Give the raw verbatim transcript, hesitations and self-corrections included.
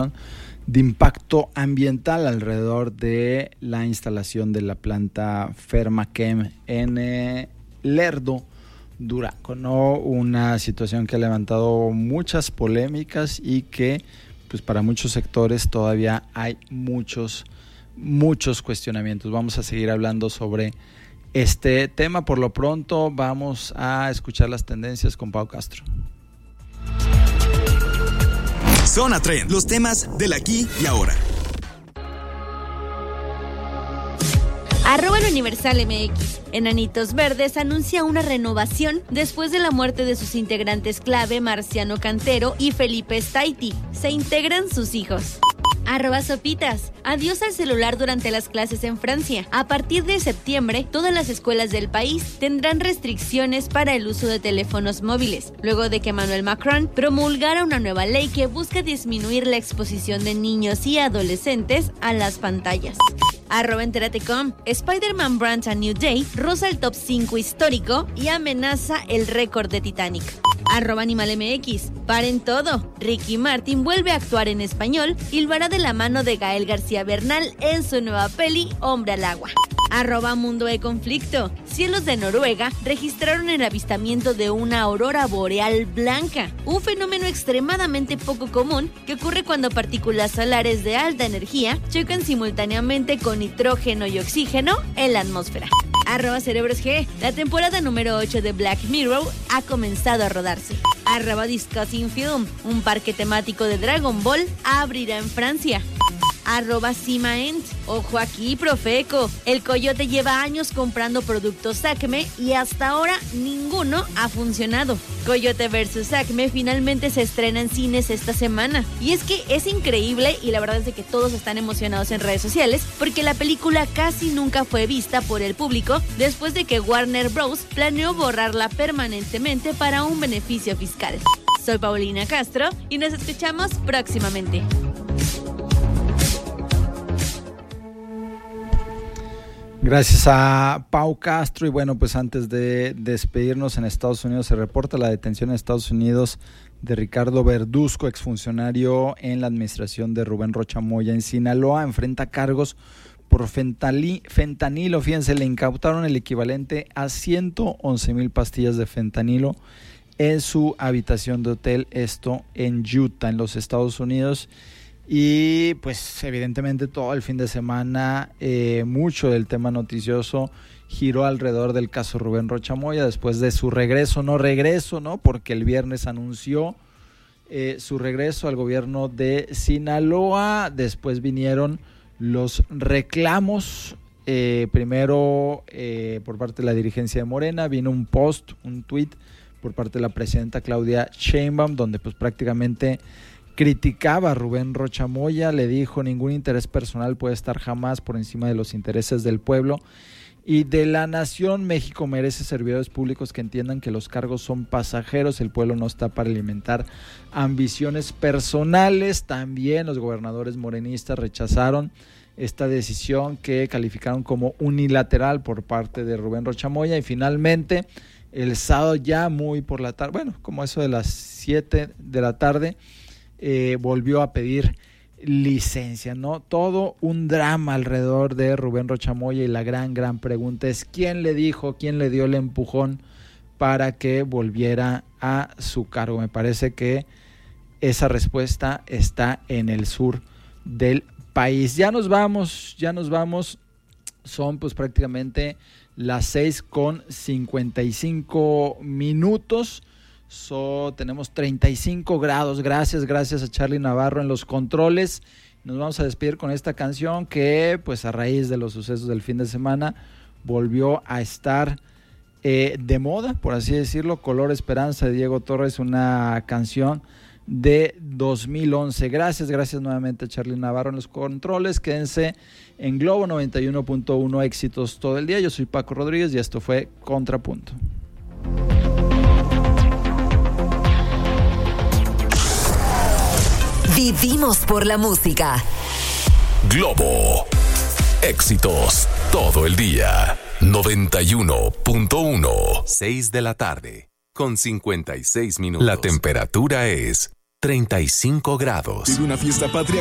de impacto ambiental alrededor de la instalación de la planta Fermachem en eh, Lerdo, Durango, ¿no? Una situación que ha levantado muchas polémicas y que pues para muchos sectores todavía hay muchos, muchos cuestionamientos. Vamos a seguir hablando sobre este tema. Por lo pronto vamos a escuchar las tendencias con Pau Castro. Zona Trend, los temas del aquí y ahora. Arroba el Universal M X. Enanitos Verdes anuncia una renovación después de la muerte de sus integrantes clave Marciano Cantero y Felipe Staiti. Se integran sus hijos. Arroba Sopitas. Adiós al celular durante las clases en Francia. A partir de septiembre, todas las escuelas del país tendrán restricciones para el uso de teléfonos móviles, luego de que Emmanuel Macron promulgara una nueva ley que busca disminuir la exposición de niños y adolescentes a las pantallas. Arroba Enteratecom. Spider-Man Brand A New Day roza el top cinco histórico y amenaza el récord de Titanic. Arroba Animal M X. Paren todo. Ricky Martin vuelve a actuar en español y lo hará de la mano de Gael García Bernal en su nueva peli Hombre al Agua. Arroba Mundo de Conflicto. Cielos de Noruega registraron el avistamiento de una aurora boreal blanca, un fenómeno extremadamente poco común que ocurre cuando partículas solares de alta energía chocan simultáneamente con nitrógeno y oxígeno en la atmósfera. Arroba Cerebros G. La temporada número ocho de Black Mirror ha comenzado a rodarse. Arroba Discussing Film. Un parque temático de Dragon Ball abrirá en Francia. Arroba Cima Ent. Ojo aquí, Profeco. El Coyote lleva años comprando productos Acme y hasta ahora ninguno ha funcionado. Coyote versus Acme finalmente se estrena en cines esta semana. Y es que es increíble y la verdad es de que todos están emocionados en redes sociales porque la película casi nunca fue vista por el público después de que Warner Bros. Planeó borrarla permanentemente para un beneficio fiscal. Soy Paulina Castro y nos escuchamos próximamente. Gracias a Pau Castro. Y bueno, pues antes de despedirnos, en Estados Unidos se reporta la detención en Estados Unidos de Ricardo Verduzco, exfuncionario en la administración de Rubén Rocha Moya en Sinaloa. Enfrenta cargos por fentali, fentanilo. Fíjense, le incautaron el equivalente a ciento once mil pastillas de fentanilo en su habitación de hotel, esto en Utah, en los Estados Unidos. Y pues evidentemente todo el fin de semana eh, mucho del tema noticioso giró alrededor del caso Rubén Rocha Moya después de su regreso, no regreso, ¿no? Porque el viernes anunció eh, su regreso al gobierno de Sinaloa. Después vinieron los reclamos, eh, primero eh, por parte de la dirigencia de Morena, vino un post, un tweet por parte de la presidenta Claudia Sheinbaum, donde pues prácticamente criticaba a Rubén Rocha Moya, le dijo: ningún interés personal puede estar jamás por encima de los intereses del pueblo y de la nación. México merece servidores públicos que entiendan que los cargos son pasajeros, el pueblo no está para alimentar ambiciones personales. También los gobernadores morenistas rechazaron esta decisión que calificaron como unilateral por parte de Rubén Rocha Moya. Y finalmente el sábado, ya muy por la tarde, bueno, como eso de las siete de la tarde, Eh, volvió a pedir licencia, ¿no? Todo un drama alrededor de Rubén Rocha Moya y la gran, gran pregunta es: ¿quién le dijo, quién le dio el empujón para que volviera a su cargo? Me parece que esa respuesta está en el sur del país. Ya nos vamos, ya nos vamos. Son pues prácticamente las seis con cincuenta y cinco minutos. So, tenemos treinta y cinco grados. Gracias, gracias a Charlie Navarro en los controles. Nos vamos a despedir con esta canción que, pues a raíz de los sucesos del fin de semana, volvió a estar eh, de moda, por así decirlo. Color Esperanza de Diego Torres, una canción de dos mil once. Gracias, gracias nuevamente a Charlie Navarro en los controles. Quédense en Globo noventa y uno punto uno, éxitos todo el día. Yo soy Paco Rodríguez y esto fue Contrapunto. Vivimos por la música. Globo. Éxitos todo el día. noventa y uno punto uno. seis de la tarde, con cincuenta y seis minutos. La temperatura es treinta y cinco grados. Vive una fiesta patria